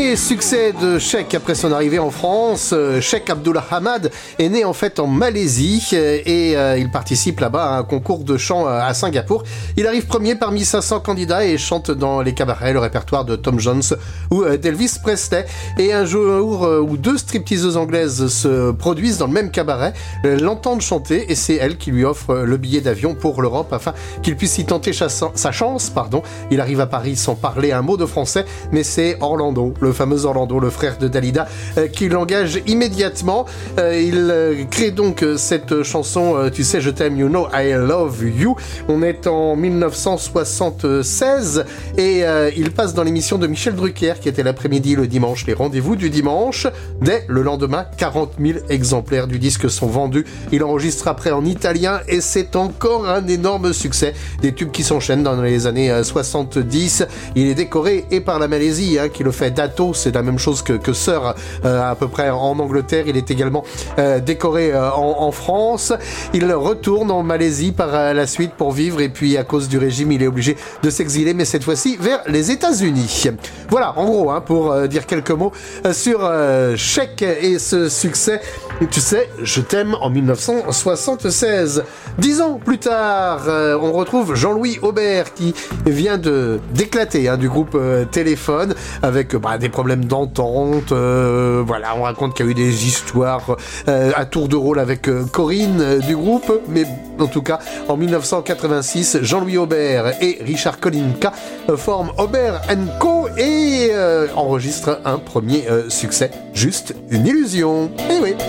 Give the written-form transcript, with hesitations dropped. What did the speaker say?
Premier succès de Sheikh après son arrivée en France. Sheikh Abdullah Hamad est né en fait en Malaisie et il participe là-bas à un concours de chant à Singapour. Il arrive premier parmi 500 candidats et chante dans les cabarets, le répertoire de Tom Jones ou d'Elvis Presley. Et un jour où deux stripteaseuses anglaises se produisent dans le même cabaret, l'entendent chanter et c'est elle qui lui offre le billet d'avion pour l'Europe afin qu'il puisse y tenter sa chance. Il arrive à Paris sans parler un mot de français, mais c'est Orlando, le fameux Orlando, le frère de Dalida, qui l'engage immédiatement. Il crée donc cette chanson Tu sais je t'aime, You Know I Love You. On est en 1976 et il passe dans l'émission de Michel Drucker qui était l'après-midi le dimanche, les rendez-vous du dimanche. Dès le lendemain, 40 000 exemplaires du disque sont vendus. Il enregistre après en italien et c'est encore un énorme succès. Des tubes qui s'enchaînent dans les années 70. Il est décoré et par la Malaisie qui le fait Dato, c'est la même chose que Sir à peu près en Angleterre. Il est également décoré en France. Il retourne en Malaisie par la suite pour vivre et puis à cause du régime il est obligé de s'exiler, mais cette fois-ci vers les États-Unis. Voilà en gros pour dire quelques mots sur Sheikh et ce succès Tu sais je t'aime en 1976. 10 ans plus tard on retrouve Jean-Louis Aubert qui vient d'éclater du groupe Téléphone avec des problèmes d'entente. Voilà, on raconte qu'il y a eu des histoires à tour de rôle avec Corinne du groupe, mais en tout cas en 1986 Jean-Louis Aubert et Richard Kolinka forment Aubert & Co et enregistrent un premier succès, Juste une illusion. Et oui.